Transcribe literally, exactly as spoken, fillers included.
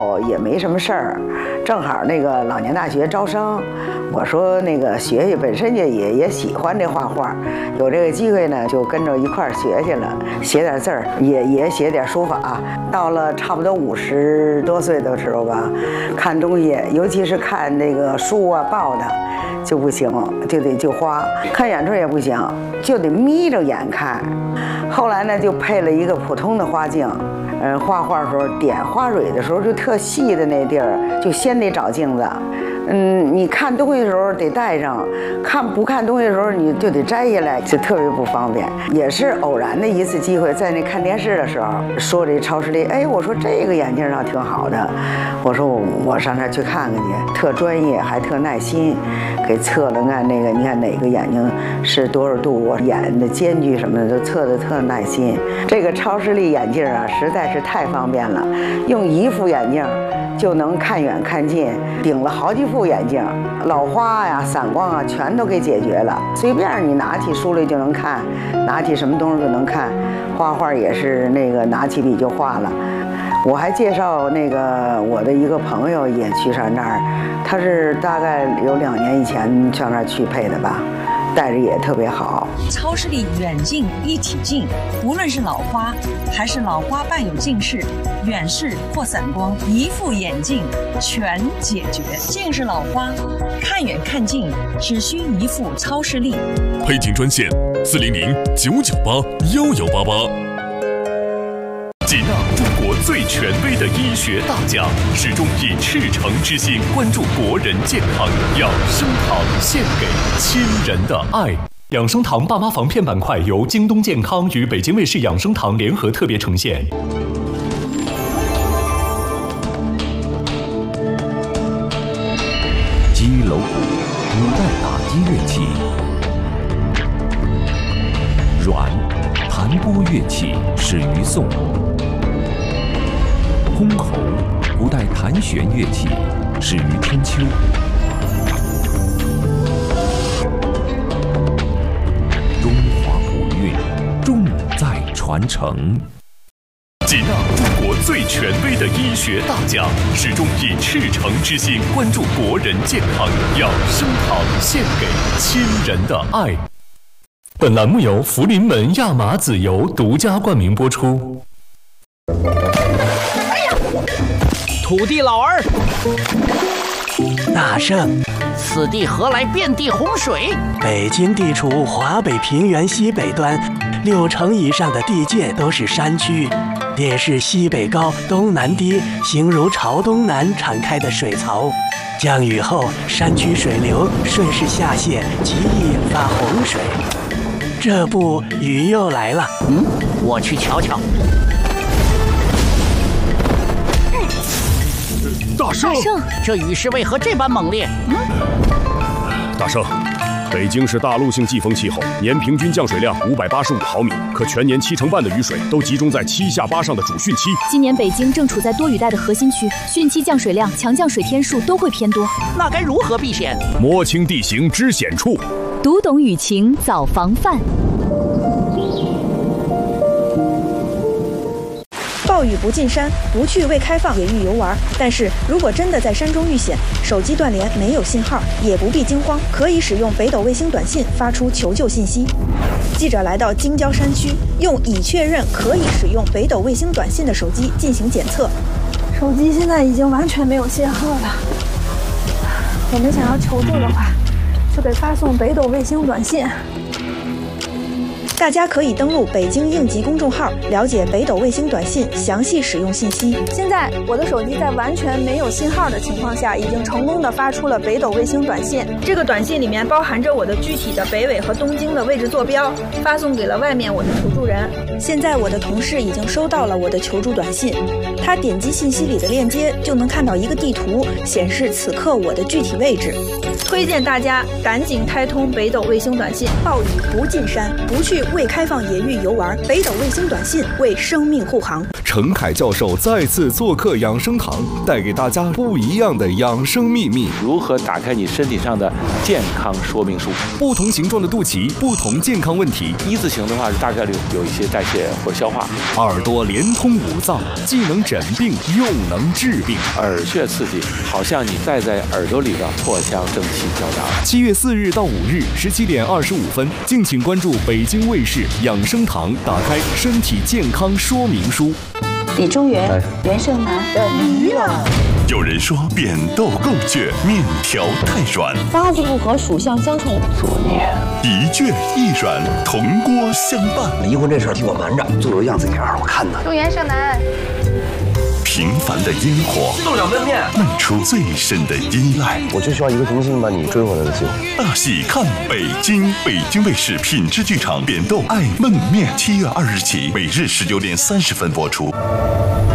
哦，也没什么事儿，正好那个老年大学招生，我说那个学学，本身也也也喜欢这画画，有这个机会呢，就跟着一块儿学去了，写点字儿，也也写点书法。到了差不多五十多岁的时候吧，看东西，尤其是看那个书啊报的，就不行，就得就花。看远处也不行，就得眯着眼看。后来呢，就配了一个普通的花镜。嗯，画画的时候点花蕊的时候，就特细的那地儿，就先得找镜子。嗯，你看东西的时候得带上，看不看东西的时候你就得摘下来，就特别不方便。也是偶然的一次机会，在那看电视的时候，说这超视力，哎，我说这个眼镜上挺好的，我说我我上那儿去看看去，特专业还特耐心，给测了看那个，你看哪个眼睛是多少度，我眼的间距什么的都测的特耐心。这个超视力眼镜啊，实在是太方便了，用一副眼镜就能看远看近，顶了好几副眼镜，老花呀、散光啊，全都给解决了。随便你拿起书来就能看，拿起什么东西就能看。画画也是那个拿起笔就画了。我还介绍那个我的一个朋友也去上那儿，他是大概有两年以前上那儿去配的吧。戴着也特别好。 超视力远近一体镜，无论是老花还是老花伴有近视、远视或散光，一副眼镜全解决。近视老花，看远看近，只需一副超视力。 配镜专线：四零零九九八幺幺八八。吉纳，中国最权威的医学大家，始终以赤诚之心关注国人健康。养生堂献给亲人的爱。养生堂爸妈防骗板块由京东健康与北京卫视养生堂联合特别呈现。 击楼鼓，古代打击乐器。阮，弹拨乐器始于宋。箜篌，古代弹弦乐器，始于春秋。中华古韵，重在传承。 吉纳，中国最权威的医学大家，始终以赤诚之心关注国人健康。养生堂献给亲人的爱。本栏目由福临门亚麻籽油独家冠名播出。 土地老儿，大圣，此地何来遍地洪水？ 北京地处华北平原西北端，六成以上的地界都是山区，也是西北高东南低，形如朝东南敞开的水槽。降雨后，山区水流顺势下泄，极易引发洪水。这不，雨又来了。 嗯，我去瞧瞧。 大圣， 这雨势为何这般猛烈？嗯， 大圣，北京是大陆性季风气候，年平均降水量五百八十五毫米，可全年七成半的雨水都集中在七下八上的主汛期。 今年北京正处在多雨带的核心区，汛期降水量、强降水天数都会偏多。 那该如何避险？ 摸清地形知险处， 读懂雨情早防范。 暴雨不进山，不去未开放野域游玩。但是如果真的在山中遇险，手机断联没有信号，也不必惊慌，可以使用北斗卫星短信发出求救信息。记者来到京郊山区，用已确认可以使用北斗卫星短信的手机进行检测。 手机现在已经完全没有信号了。我们想要求助的话，就得发送北斗卫星短信。 大家可以登录北京应急公众号，了解北斗卫星短信详细使用信息。 现在我的手机在完全没有信号的情况下，已经成功的发出了北斗卫星短信。这个短信里面包含着我的具体的北纬和东经的位置坐标，发送给了外面我的求助人。 现在我的同事已经收到了我的求助短信，他点击信息里的链接，就能看到一个地图，显示此刻我的具体位置。 推荐大家赶紧开通北斗卫星短信。 暴雨不进山，不去未开放野域游玩，北斗卫星短信为生命护航。 程凯教授再次做客养生堂，带给大家不一样的养生秘密。 如何打开你身体上的健康说明书？ 不同形状的肚脐，不同健康问题。 一字形的话，大概率有一些代谢或者消化。 耳朵连通五脏，既能诊病又能治病。 耳穴刺激，好像你戴在耳朵里的破腔正气交杂。 七月四日到五日，十七点二十五分，敬请关注北京卫视养生堂，打开身体健康说明书。 李中原、袁胜男的驴了。 有人说扁豆够倔，面条太软， 八字不合，属相相冲，作孽。 一倔一软，同锅相伴。 离婚这事儿替我瞒着，做做样子眼儿，我看呢。 祝袁胜男。 平凡的烟火， 豆角焖面， 漫出最深的依赖。 我就需要一个明星把你追回来的机会。 大戏看北京，北京卫视品质剧场扁豆爱焖面，七月二日起，每日十九点三十分播出。